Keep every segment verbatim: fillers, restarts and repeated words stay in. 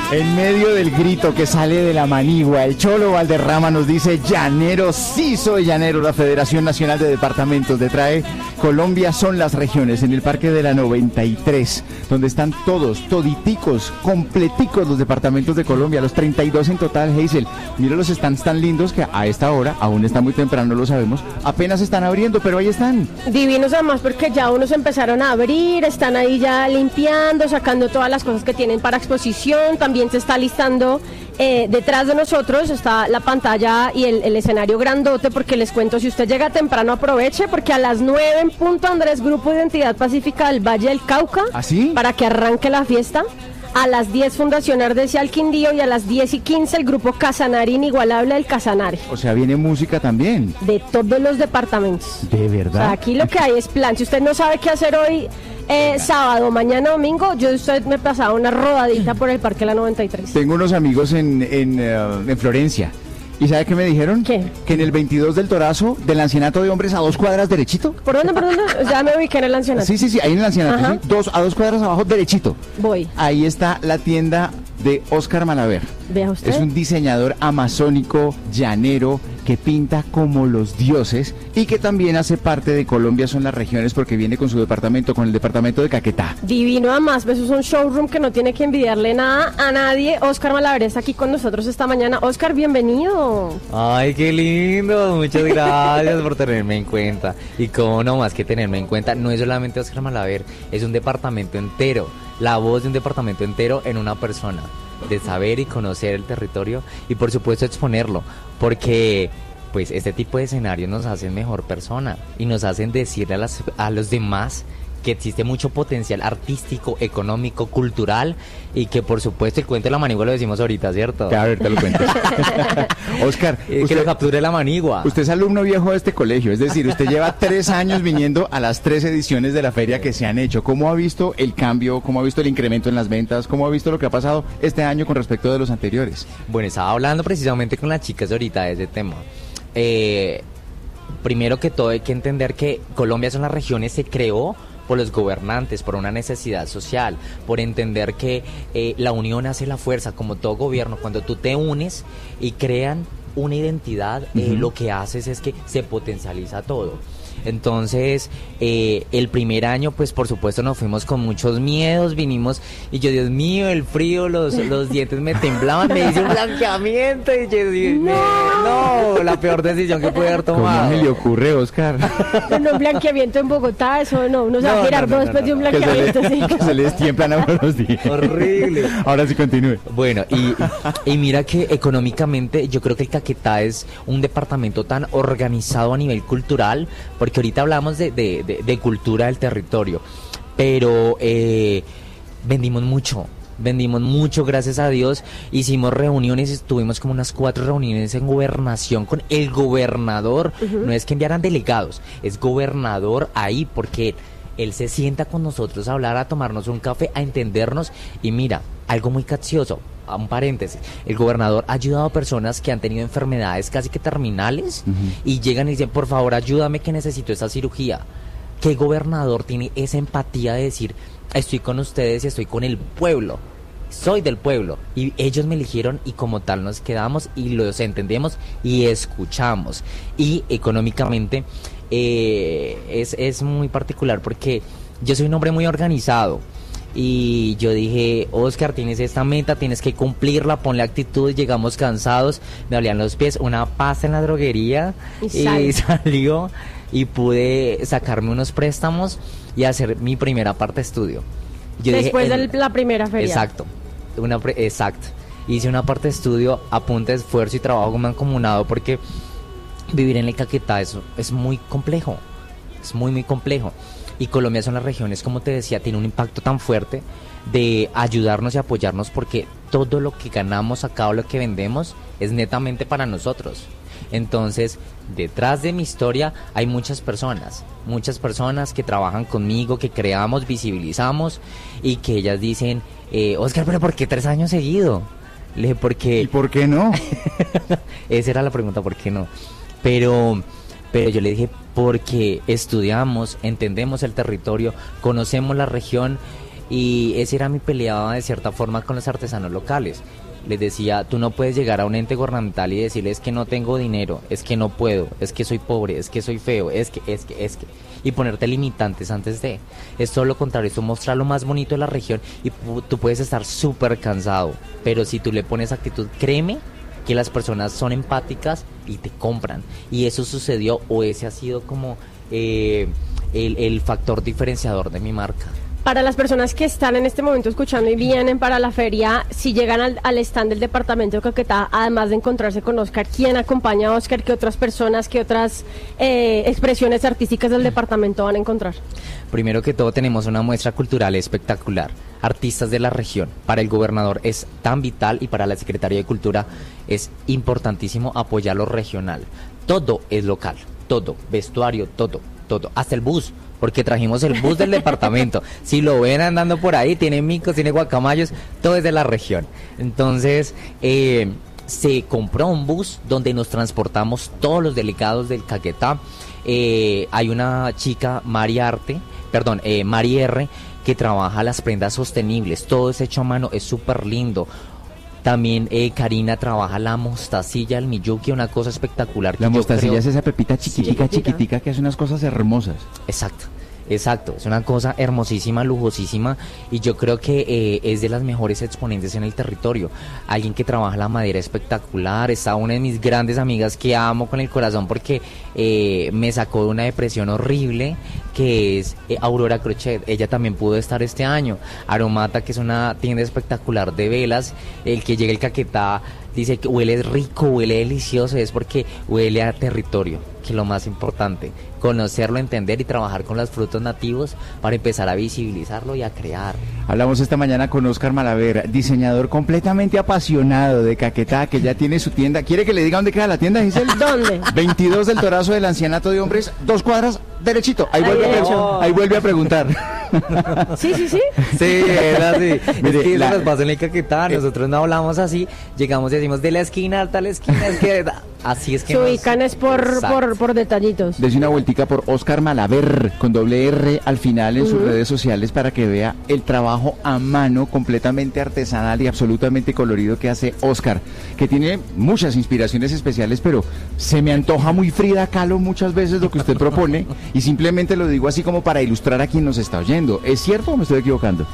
En medio del grito que sale de la manigua, el Cholo Valderrama nos dice: llanero, sí soy llanero. La Federación Nacional de Departamentos de trae Colombia son las regiones, en el Parque de la noventa y tres, donde están todos, toditicos, completicos los departamentos de Colombia, los treinta y dos en total. Hazel, mira los stands tan lindos que a esta hora, aún está muy temprano, lo sabemos, apenas están abriendo, pero ahí están. Divinos además porque ya unos empezaron a abrir, están ahí ya limpiando, sacando todas las cosas que tienen para exposición. También se está listando, eh, detrás de nosotros está la pantalla y el, el escenario grandote, porque les cuento, si usted llega temprano aproveche, porque a las nueve en punto Andrés, Grupo Identidad Pacífica del Valle del Cauca, ¿ah, sí? Para que arranque la fiesta. A las diez Fundación Ardesi al Quindío, y a las diez y quince el grupo Casanare Inigualable del Casanare. O sea, viene música también. De todos los departamentos. ¿De verdad? O sea, aquí lo que hay es plan. Si usted no sabe qué hacer hoy, eh, sábado, mañana, domingo, yo usted me pasaba una rodadita por el Parque La noventa y tres. Tengo unos amigos en, en, uh, en Florencia. ¿Y sabe qué me dijeron? ¿Qué? Que en el veintidós del Torazo, del Ancianato de Hombres, a dos cuadras derechito. ¿Por dónde, por dónde? Ya me ubiqué en el Ancianato. Sí, sí, sí, ahí en el Ancianato, ¿sí? Dos, a dos cuadras abajo, derechito. Voy. Ahí está la tienda de Oscar Malaver. Vea usted. Es un diseñador amazónico, llanero, que pinta como los dioses y que también hace parte de Colombia son las regiones, porque viene con su departamento, con el departamento de Caquetá. Divino, además, eso es un showroom que no tiene que envidiarle nada a nadie. Oscar Malaver está aquí con nosotros esta mañana. Oscar, bienvenido. Ay, qué lindo, muchas gracias por tenerme en cuenta. Y cómo no, más que tenerme en cuenta, no es solamente Oscar Malaver, es un departamento entero, la voz de un departamento entero en una persona, de saber y conocer el territorio y por supuesto exponerlo, porque pues este tipo de escenarios nos hacen mejor persona y nos hacen decirle a, las, a los demás que existe mucho potencial artístico, económico, cultural, y que por supuesto el cuento de la manigua lo decimos ahorita, ¿cierto? A ver, te lo cuento. Oscar, eh, usted, que lo capture la manigua. Usted es alumno viejo de este colegio, es decir, usted lleva tres años viniendo a las tres ediciones de la feria que se han hecho. ¿Cómo ha visto el cambio? ¿Cómo ha visto el incremento en las ventas? ¿Cómo ha visto lo que ha pasado este año con respecto de los anteriores? Bueno, estaba hablando precisamente con las chicas ahorita de ese tema. Eh, primero que todo hay que entender que Colombia son las regiones, se creó por los gobernantes, por una necesidad social, por entender que eh, la unión hace la fuerza, como todo gobierno. Cuando tú te unes y crean una identidad, uh-huh. eh, lo que haces es que se potencializa todo. Entonces, eh, el primer año, pues por supuesto nos fuimos con muchos miedos, vinimos y yo, Dios mío, el frío, los, los dientes me temblaban, me hice un blanqueamiento y yo dije, no, no, la peor decisión que pude haber tomado. ¿Cómo me le ocurre, Oscar? No, no, un blanqueamiento en Bogotá, eso no, uno se va a girar no, no, después no, no, de un blanqueamiento. Que se, le, sí. que se les tiemblan a uno los días. Horrible. Ahora sí continúe. Bueno, y, y mira que económicamente yo creo que el Caquetá es un departamento tan organizado a nivel cultural, porque ahorita hablamos de, de, de, de cultura del territorio, pero eh, vendimos mucho, vendimos mucho, gracias a Dios. Hicimos reuniones, estuvimos como unas cuatro reuniones en gobernación con el gobernador. Uh-huh. No es que enviaran delegados, es gobernador ahí, porque él se sienta con nosotros a hablar, a tomarnos un café, a entendernos. Y mira, algo muy capcioso, a un paréntesis, el gobernador ha ayudado a personas que han tenido enfermedades casi que terminales, uh-huh. y llegan y dicen, por favor, ayúdame que necesito esa cirugía. ¿Qué gobernador tiene esa empatía de decir, estoy con ustedes y estoy con el pueblo? Soy del pueblo y ellos me eligieron y como tal nos quedamos y los entendemos y escuchamos. Y económicamente eh, es, es muy particular porque yo soy un hombre muy organizado. Y yo dije, Oscar, tienes esta meta, tienes que cumplirla, ponle actitud. Llegamos cansados, me dolían los pies, una pasta en la droguería y, sal. y salió y pude sacarme unos préstamos y hacer mi primera parte de estudio. Yo Después dije, de la primera feria. Exacto, una pre, exacto. Hice una parte de estudio a punta de esfuerzo y trabajo mancomunado, porque vivir en el Caquetá es, es muy complejo, es muy muy complejo. Y Colombia son las regiones, como te decía, tiene un impacto tan fuerte de ayudarnos y apoyarnos, porque todo lo que ganamos acá o lo que vendemos es netamente para nosotros. Entonces, detrás de mi historia hay muchas personas, muchas personas que trabajan conmigo, que creamos, visibilizamos y que ellas dicen, eh, Oscar, ¿pero por qué tres años seguido? Le dije, porque... ¿Y por qué no? Esa era la pregunta, ¿por qué no? Pero... Pero yo le dije, porque estudiamos, entendemos el territorio, conocemos la región Y esa era mi pelea de cierta forma con los artesanos locales. Les decía, tú no puedes llegar a un ente gubernamental y decirles que no tengo dinero, es que no puedo, es que soy pobre, es que soy feo, es que, es que, es que... y ponerte limitantes antes de. Es todo lo contrario, es mostrar lo más bonito de la región y pu- tú puedes estar súper cansado, pero si tú le pones actitud, créeme que las personas son empáticas y te compran. Y eso sucedió, o ese ha sido como eh, el, el factor diferenciador de mi marca. Para las personas que están en este momento escuchando y vienen para la feria, si llegan al, al stand del departamento de Caquetá, además de encontrarse con Oscar, ¿quién acompaña a Oscar? ¿Qué otras personas, qué otras eh, expresiones artísticas del departamento van a encontrar? Primero que todo tenemos una muestra cultural espectacular, artistas de la región. Para el gobernador es tan vital y para la Secretaría de Cultura es importantísimo apoyar lo regional. Todo es local, todo, vestuario, todo, todo, hasta el bus. Porque trajimos el bus del departamento. Si lo ven andando por ahí, tiene micos, tiene guacamayos, todo es de la región. Entonces, eh, se compró un bus donde nos transportamos todos los delegados del Caquetá. Eh, hay una chica, Mari Arte, perdón, eh, Mari R, que trabaja las prendas sostenibles. Todo es hecho a mano, es súper lindo. También eh, Karina trabaja la mostacilla, el miyuki, una cosa espectacular. Que La yo mostacilla creo... es esa pepita chiquitica, Sí. chiquitica, que hace unas cosas hermosas. Exacto, exacto, es una cosa hermosísima, lujosísima, y yo creo que eh, es de las mejores exponentes en el territorio. Alguien que trabaja la madera espectacular. Está una de mis grandes amigas que amo con el corazón porque eh, me sacó de una depresión horrible, que es eh, Aurora Crochet. Ella también pudo estar este año. Aromata, que es una tienda espectacular de velas. El que llega el Caquetá dice que huele rico, huele delicioso, es porque huele a territorio, que es lo más importante, conocerlo, entender y trabajar con los frutos nativos para empezar a visibilizarlo y a crear. Hablamos esta mañana con Oscar Malaver, diseñador completamente apasionado de Caquetá, que ya tiene su tienda. ¿Quiere que le diga dónde queda la tienda, Giselle? ¿Dónde? veintidós del Torazo del Ancianato de Hombres, dos cuadras, derechito. Ahí, Ahí vuelve, a, derecho. pre- ahí vuelve a preguntar. Sí, sí, sí. Sí, es así. Mire, es que la- eso nos pasa en el Caquetá, nosotros no hablamos así, llegamos y decimos de la esquina hasta la esquina, es que así es que Se nos- ubican es por, Exacto. por, por detallitos. Dese una vueltica por Oscar Malaver, con doble R al final en sus redes sociales para que vea el trabajo a mano completamente artesanal y absolutamente colorido que hace Oscar, que tiene muchas inspiraciones especiales, pero se me antoja muy Frida Kahlo muchas veces lo que usted propone y simplemente lo digo así como para ilustrar a quien nos está oyendo. ¿Es cierto o me estoy equivocando?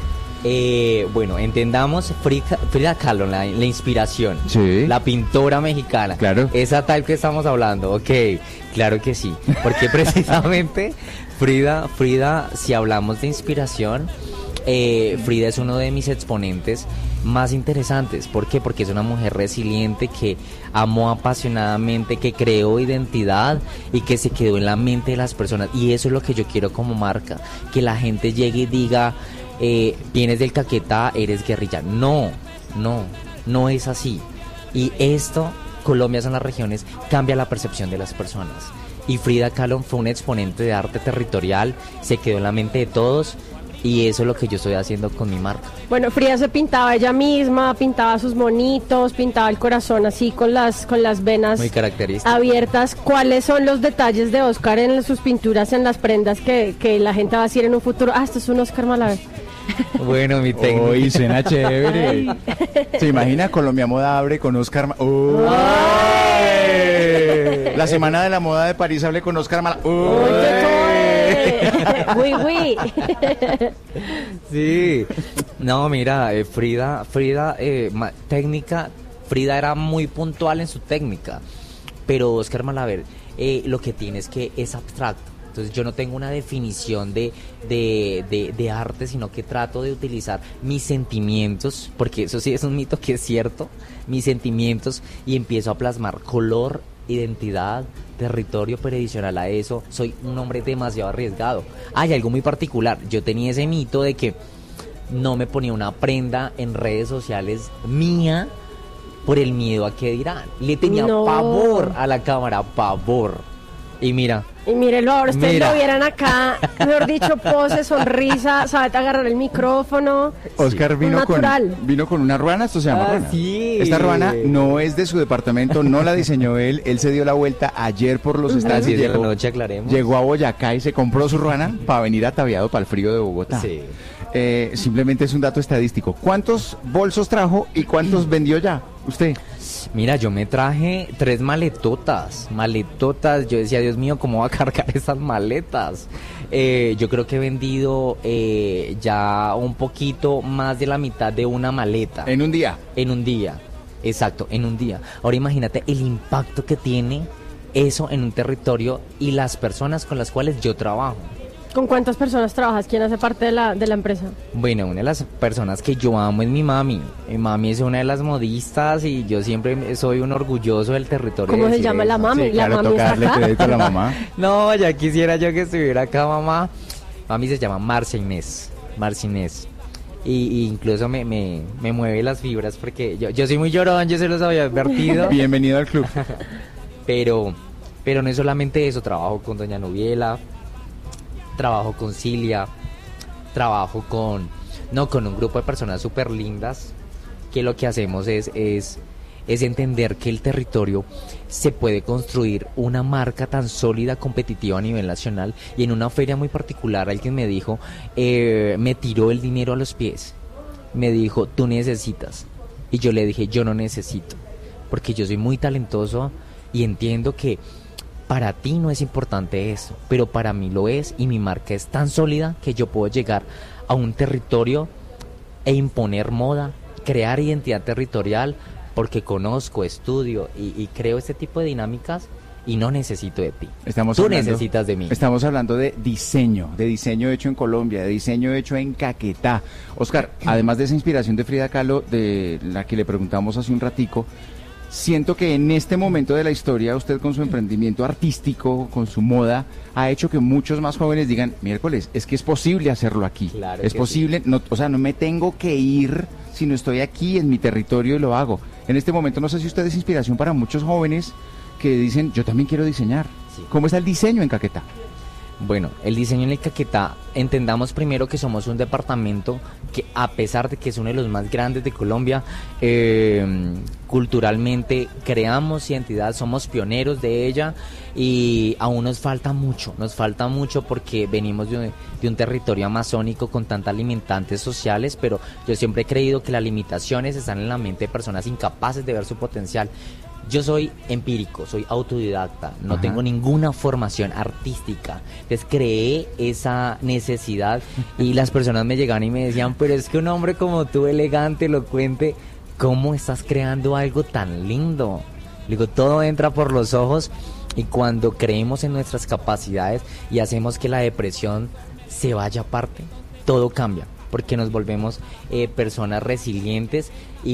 Eh, bueno, entendamos Frida, Frida Kahlo, la, la inspiración, Sí. la pintora mexicana, Claro. esa tal que estamos hablando, ok, claro que sí, porque precisamente Frida, Frida, si hablamos de inspiración, eh, Frida es uno de mis exponentes más interesantes. ¿Por qué? Porque es una mujer resiliente que amó apasionadamente, que creó identidad y que se quedó en la mente de las personas, y eso es lo que yo quiero como marca, que la gente llegue y diga, eh, vienes del Caquetá, eres guerrilla. No, no, no es así. Y esto, Colombia son las regiones, cambia la percepción de las personas. Y Frida Kahlo fue un exponente de arte territorial, se quedó en la mente de todos, y eso es lo que yo estoy haciendo con mi marca. Bueno, Frida se pintaba ella misma, pintaba sus monitos, pintaba el corazón así con las, con las venas Muy característico. abiertas. ¿Cuáles son los detalles de Oscar en sus pinturas, en las prendas que, que la gente va a decir en un futuro? Ah, esto es un Oscar Malaver. Bueno, mi técnica. Uy, suena chévere. ¿Se imagina Colombia Moda abre con Oscar Ma- Uy. La Semana de la Moda de París hable con Oscar Malaver. Uy, uy. Sí. No, mira, eh, Frida, Frida, eh, ma- técnica, Frida era muy puntual en su técnica, pero Oscar Malaver, eh, lo que tiene es que es abstracto. Entonces yo no tengo una definición de, de, de, de arte, sino que trato de utilizar mis sentimientos, porque eso sí es un mito que es cierto, mis sentimientos, y empiezo a plasmar color, identidad, territorio, pero adicional a eso, soy un hombre demasiado arriesgado. Hay algo muy particular, yo tenía ese mito de que no me ponía una prenda en redes sociales mía por el miedo a qué dirán. Le tenía No. pavor a la cámara, pavor. Y mira, Y mírelo ahora, ustedes Mira. lo vieran acá, mejor dicho, pose, sonrisa, sabe agarrar el micrófono. Oscar vino con, natural. vino con una ruana, esto se llama Ah, ruana. sí. Esta ruana no es de su departamento, no la diseñó él, él se dio la vuelta ayer por los a estados las y diez de la llegó, noche aclaremos. llegó a Boyacá y se compró su ruana para venir ataviado para el frío de Bogotá. Sí. eh, simplemente es un dato estadístico. ¿Cuántos bolsos trajo y cuántos vendió ya usted? Mira, yo me traje tres maletotas, maletotas, yo decía, Dios mío, ¿cómo va a cargar esas maletas? Eh, yo creo que he vendido eh, ya un poquito más de la mitad de una maleta. ¿En un día? En un día, exacto, en un día. Ahora imagínate el impacto que tiene eso en un territorio y las personas con las cuales yo trabajo. ¿Con cuántas personas trabajas? ¿Quién hace parte de la, de la empresa? Bueno, una de las personas que yo amo es mi mami. Mi mami es una de las modistas y yo siempre soy un orgulloso del territorio. ¿Cómo de se llama eso. la mami? Sí, ¿La claro, mami toca está darle acá? crédito a la mamá. No, ya quisiera yo que estuviera acá, mamá. Mami se llama Marcia Inés. Marcia Inés. Y, y incluso me, me, me mueve las fibras porque yo, yo soy muy llorón, yo se los había advertido. Bienvenido al club. Pero, pero no es solamente eso, trabajo con doña Nubiela, trabajo con Cilia, trabajo con, no, con un grupo de personas súper lindas, que lo que hacemos es, es, es entender que el territorio se puede construir una marca tan sólida, competitiva a nivel nacional, y en una feria muy particular alguien me dijo, eh, me tiró el dinero a los pies, me dijo, tú necesitas, y yo le dije, yo no necesito, porque yo soy muy talentoso y entiendo que para ti no es importante eso, pero para mí lo es, y mi marca es tan sólida que yo puedo llegar a un territorio e imponer moda, crear identidad territorial, porque conozco, estudio y, y creo este tipo de dinámicas y no necesito de ti. Estamos Tú hablando, necesitas de mí. Estamos hablando de diseño, de diseño hecho en Colombia, de diseño hecho en Caquetá. Oscar, además de esa inspiración de Frida Kahlo, de la que le preguntamos hace un ratico, siento que en este momento de la historia usted con su emprendimiento artístico, con su moda, ha hecho que muchos más jóvenes digan, miércoles, es que es posible hacerlo aquí. Claro es que posible, sí. no, o sea, no me tengo que ir, sino estoy aquí en mi territorio y lo hago. En este momento no sé si usted es inspiración para muchos jóvenes que dicen, yo también quiero diseñar. Sí. ¿Cómo está el diseño en Caquetá? Bueno, el diseño en el Caquetá, entendamos primero que somos un departamento que, a pesar de que es uno de los más grandes de Colombia, eh, culturalmente creamos identidad, somos pioneros de ella y aún nos falta mucho, nos falta mucho porque venimos de un, de un territorio amazónico con tantas limitantes sociales, pero yo siempre he creído que las limitaciones están en la mente de personas incapaces de ver su potencial. Yo soy empírico, soy autodidacta, no Ajá. tengo ninguna formación artística. Entonces creé esa necesidad y las personas me llegaban y me decían, pero es que un hombre como tú, elegante, elocuente, ¿cómo estás creando algo tan lindo? Le digo, todo entra por los ojos y cuando creemos en nuestras capacidades y hacemos que la depresión se vaya aparte, todo cambia, porque nos volvemos eh, personas resilientes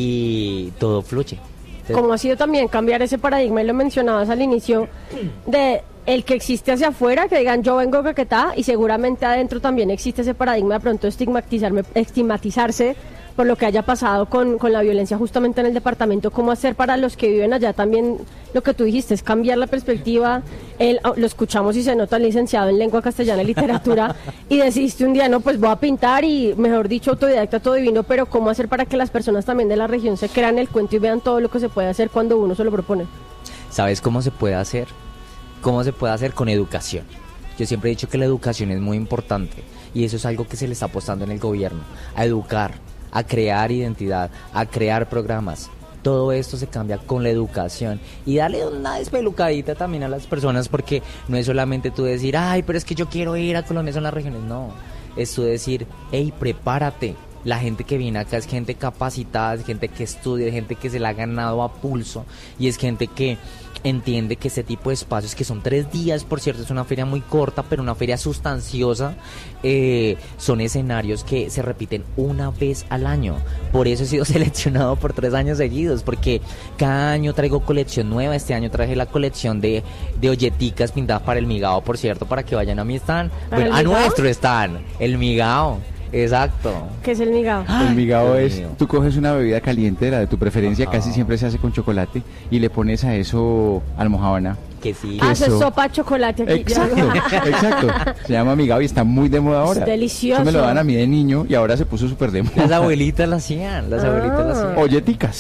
y todo fluye. Como ha sido también cambiar ese paradigma, y lo mencionabas al inicio, de el que existe hacia afuera, que digan yo vengo de Caquetá, y seguramente adentro también existe ese paradigma de pronto estigmatizarme, estigmatizarse por lo que haya pasado con, con la violencia justamente en el departamento. ¿Cómo hacer para los que viven allá también? Lo que tú dijiste es cambiar la perspectiva. Él, lo escuchamos y se nota el licenciado en lengua castellana y literatura y decidiste un día, no, pues voy a pintar y, mejor dicho, autodidacta, todo divino, pero ¿cómo hacer para que las personas también de la región se crean el cuento y vean todo lo que se puede hacer cuando uno se lo propone? ¿Sabes cómo se puede hacer? ¿Cómo se puede hacer? Con educación. Yo siempre he dicho que la educación es muy importante y eso es algo que se le está apostando en el gobierno, a educar, a crear identidad, a crear programas. Todo esto se cambia con la educación y darle una despelucadita también a las personas, porque no es solamente tú decir, ay, pero es que yo quiero ir a Colombia, son las regiones. No, es tú decir, hey, prepárate. La gente que viene acá es gente capacitada, es gente que estudia, es gente que se la ha ganado a pulso y es gente que entiende que este tipo de espacios, que son tres días, por cierto, es una feria muy corta, pero una feria sustanciosa, eh, son escenarios que se repiten una vez al año. Por eso he sido seleccionado por tres años seguidos, porque cada año traigo colección nueva. Este año traje la colección de, de olleticas pintadas para el Migao, por cierto, para que vayan a mi stand, bueno, a nuestro stand, el Migao. Exacto. ¿Qué es el migao? Ay, el migao es, mío. tú coges una bebida caliente de la de tu preferencia, Ajá. casi siempre se hace con chocolate, y le pones a eso almojábana. Que sí. Ah, eso es queso. sopa chocolate aquí. Exacto, exacto. Se llama migao y está muy de moda ahora. Es delicioso. Eso me lo dan a mí de niño y ahora se puso súper de moda. Las abuelitas lo hacían, las Ah. abuelitas lo hacían. Olleticas.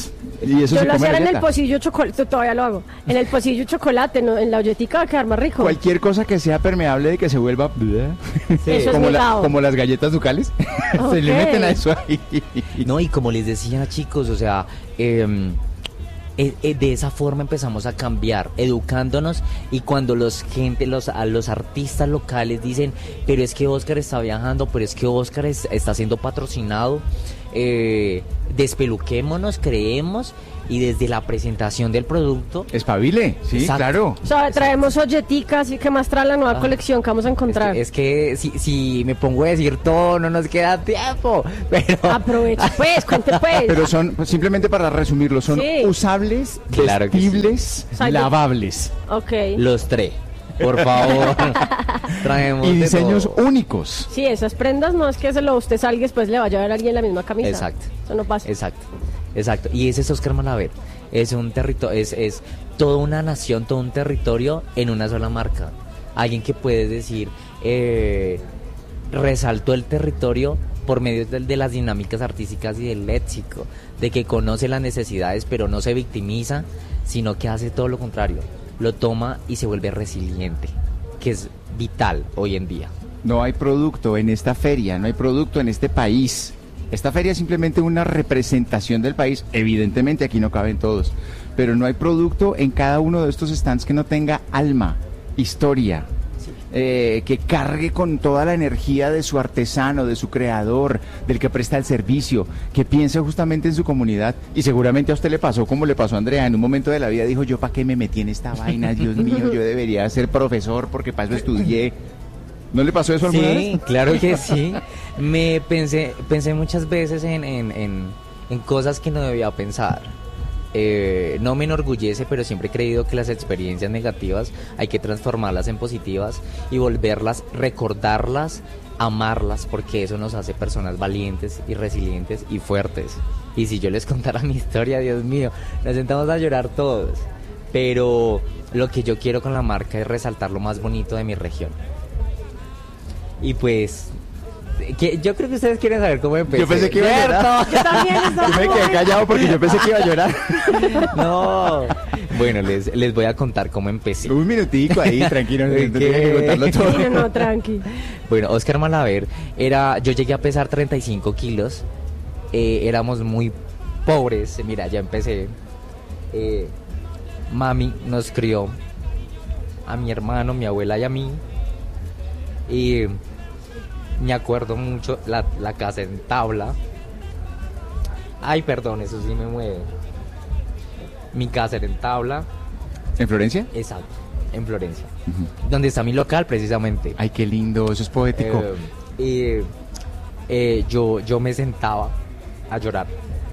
Y eso Yo se lo come hacía en el galleta. pocillo chocolate, todavía lo hago. En el pocillo chocolate, ¿no? En la olletica va a quedar más rico. Cualquier cosa que sea permeable de que se vuelva Eso es como, mi la- cao. como las galletas ducales, se le Ok. meten a eso ahí. No, y como les decía, chicos, o sea, eh, eh, eh, de esa forma empezamos a cambiar, educándonos, y cuando los gente, los, a los artistas locales dicen, pero es que Oscar está viajando, pero es que Oscar es- está siendo patrocinado, eh, despeluquémonos, creemos, y desde la presentación del producto, Espabile, sí, Exacto. claro. O sea, traemos olleticas y que más trae la nueva Ah. colección que vamos a es encontrar. que, es que si, si me pongo a decir todo, no nos queda tiempo, pero... Aprovecha, pues, cuente pues. Pero son, simplemente para resumirlo, son Sí. usables, Claro que sí. vestibles, O sea, yo- lavables Ok. Los tres, por favor, traemos y de diseños todo. únicos. Sí, esas prendas no es que se lo usted salga y después le vaya a ver a alguien la misma camisa. Exacto. Eso no pasa. Exacto, exacto. Y ese es Oscar Malaver. Es un territorio, es, es toda una nación, todo un territorio en una sola marca. Alguien que puede decir, eh, resaltó el territorio por medio de, de las dinámicas artísticas y del léxico, de que conoce las necesidades, pero no se victimiza, sino que hace todo lo contrario. Lo toma y se vuelve resiliente, que es vital hoy en día. No hay producto en esta feria, no hay producto en este país. Esta feria es simplemente una representación del país. Evidentemente aquí no caben todos, pero no hay producto en cada uno de estos stands que no tenga alma, historia, eh, que cargue con toda la energía de su artesano, de su creador, del que presta el servicio, que piense justamente en su comunidad. Y seguramente a usted le pasó como le pasó a Andrea. En un momento de la vida dijo, yo para qué me metí en esta vaina, Dios mío, yo debería ser profesor porque para eso estudié. ¿No le pasó eso alguna Sí, vez? claro que sí. Me pensé, pensé muchas veces en, en, en, en cosas que no debía pensar. Eh, no me enorgullece, pero siempre he creído que las experiencias negativas hay que transformarlas en positivas y volverlas, recordarlas, amarlas, porque eso nos hace personas valientes y resilientes y fuertes. Y si yo les contara mi historia, Dios mío, nos sentamos a llorar todos. Pero lo que yo quiero con la marca es resaltar lo más bonito de mi región. Y pues, que, yo creo que ustedes quieren saber cómo empecé. Yo pensé que iba a llorar. Yo también estaba Yo me quedé como- callado porque yo pensé que iba a llorar. No. Bueno, les, les voy a contar cómo empecé. Un minutico ahí, tranquilo, no ¿Qué? tenía que contarlo todo. Sí, no, no, tranqui. Bueno, Oscar Malaver era, yo llegué a pesar treinta y cinco kilos, eh, éramos muy pobres, mira, ya empecé, eh, mami nos crió, a mi hermano, mi abuela y a mí, y me acuerdo mucho, la, la casa en tabla, ay perdón, eso sí me mueve, mi casa era en tabla, ¿En Florencia? exacto, en Florencia, donde está mi local precisamente. Ay, qué lindo, eso es poético. Eh, y eh, yo, yo me sentaba a llorar.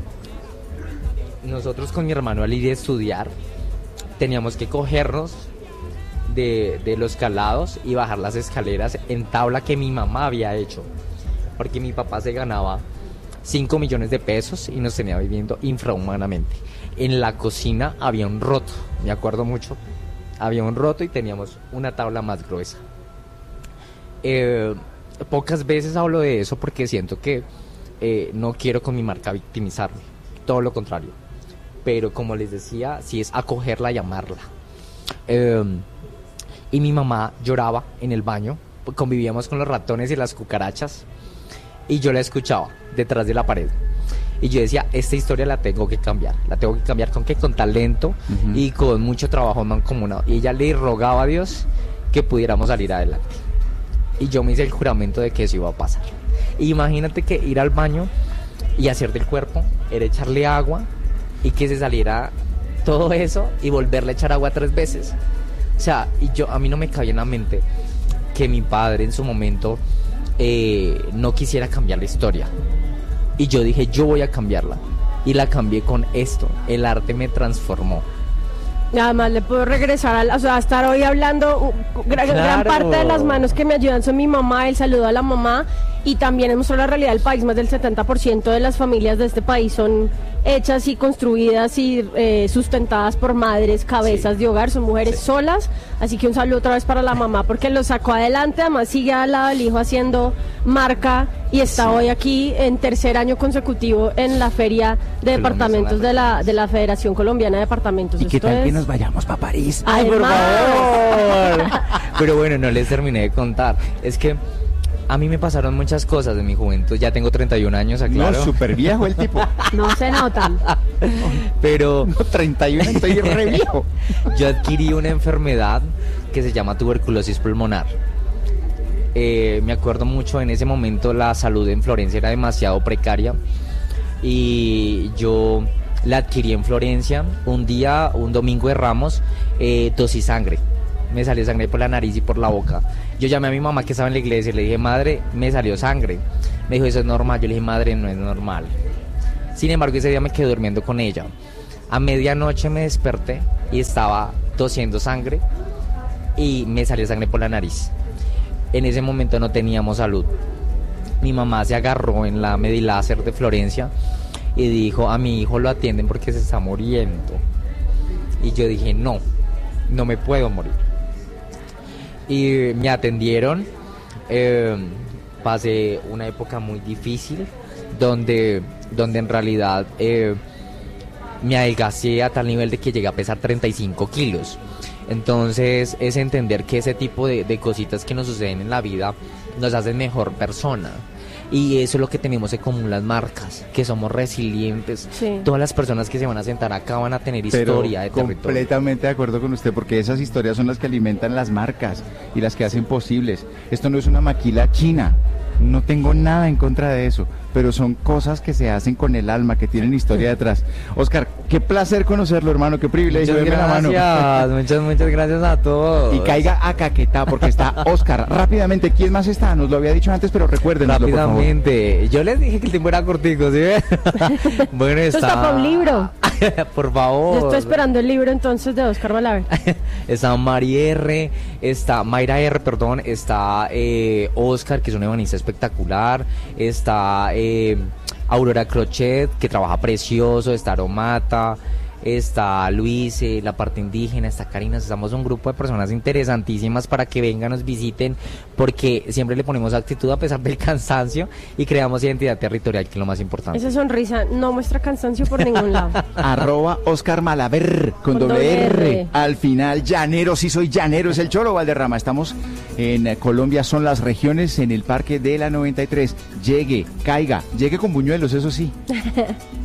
Nosotros con mi hermano al ir a estudiar teníamos que cogernos de, de los calados y bajar las escaleras en tabla que mi mamá había hecho, porque mi papá se ganaba cinco millones de pesos y nos tenía viviendo infrahumanamente. En la cocina había un roto, me acuerdo mucho, había un roto y teníamos una tabla más gruesa. Eh, pocas veces hablo de eso porque siento que eh, no quiero con mi marca victimizarme, todo lo contrario, pero como les decía, sí es acogerla y amarla. Eh, y mi mamá lloraba en el baño, convivíamos con los ratones y las cucarachas, y yo la escuchaba detrás de la pared. Y yo decía, esta historia la tengo que cambiar. ¿La tengo que cambiar con qué? Con talento Ujú. y con mucho trabajo mancomunado. Y ella le rogaba a Dios que pudiéramos salir adelante. Y yo me hice el juramento de que eso iba a pasar. Y imagínate que ir al baño y hacer del cuerpo era echarle agua y que se saliera todo eso y volverle a echar agua tres veces. O sea, y yo, a mí no me cabía en la mente que mi padre en su momento eh, no quisiera cambiar la historia. Y yo dije, yo voy a cambiarla. Y la cambié con esto. El arte me transformó. Nada más le puedo regresar a, la- o sea, a estar hoy hablando. uh, Gran, gran Claro. parte de las manos que me ayudan son mi mamá, el saludo a la mamá, y también mostró la realidad del país. Más del setenta por ciento de las familias de este país son hechas y construidas y eh, sustentadas por madres, cabezas sí. de hogar, son mujeres sí. solas, así que un saludo otra vez para la mamá porque lo sacó adelante, además sigue al lado del hijo haciendo marca y está sí. hoy aquí en tercer año consecutivo en la feria de departamentos de la de la Federación Colombiana de Departamentos. ¿Y qué tal es... que nos vayamos para París? ¡Ay, por favor! Pero bueno, no les terminé de contar, es que a mí me pasaron muchas cosas en mi juventud. Ya tengo treinta y un años, aclaro. No, súper viejo el tipo. No se notan. Pero... No, treinta y uno, estoy re viejo. Yo adquirí una enfermedad que se llama tuberculosis pulmonar. Eh, me acuerdo mucho, en ese momento la salud en Florencia era demasiado precaria. Y yo la adquirí en Florencia. Un día, un domingo de Ramos, eh, tosí sangre. Me salió sangre por la nariz y por la boca. Yo llamé a mi mamá que estaba en la iglesia y le dije, madre, me salió sangre. Me dijo, eso es normal. Yo le dije, madre, no es normal. Sin embargo, ese día me quedé durmiendo con ella. A medianoche me desperté y estaba tosiendo sangre y me salió sangre por la nariz. En ese momento no teníamos salud. Mi mamá se agarró en la Mediláser de Florencia y dijo, a mi hijo lo atienden porque se está muriendo. Y yo dije, no, no me puedo morir. Y me atendieron, eh, pasé una época muy difícil, donde, donde en realidad eh, me adelgacé a tal nivel de que llegué a pesar treinta y cinco kilos. Entonces es entender que ese tipo de, de cositas que nos suceden en la vida nos hacen mejor persona. Y eso es lo que tenemos en común las marcas, que somos resilientes. Sí. Todas las personas que se van a sentar acá van a tener Pero historia de territorio. Completamente de acuerdo con usted, porque esas historias son las que alimentan las marcas y las que hacen posibles. Esto no es una maquila china, no tengo nada en contra de eso, pero son cosas que se hacen con el alma, que tienen historia detrás. Oscar, qué placer conocerlo, hermano, qué privilegio. Muchas gracias, la mano. muchas, muchas gracias a todos. Y caiga a Caquetá, porque está Oscar. Rápidamente, ¿quién más está? Nos lo había dicho antes, pero recuérdenoslo, Rápidamente, por favor. Yo les dije que el tiempo era cortico, ¿sí? Bueno, está... Esto está para un libro. Por favor. Yo estoy esperando el libro entonces de Oscar Valaver. Está Mari R, está Mayra R, perdón, está eh, Oscar, que es un ebanista espectacular, está eh, Aurora Crochet, que trabaja precioso, está Aromata, está Luis, eh, la parte indígena, está Karina. Estamos un grupo de personas interesantísimas para que vengan, nos visiten, porque siempre le ponemos actitud a pesar del cansancio y creamos identidad territorial, que es lo más importante. Esa sonrisa no muestra cansancio por ningún lado. Arroba Oscar Malaver con, con doble R. R. Al final, llanero, sí soy llanero, es el Cholo Valderrama. Estamos en eh, Colombia, son las regiones, en el Parque de la noventa y tres. Llegue, caiga, llegue con buñuelos, eso sí.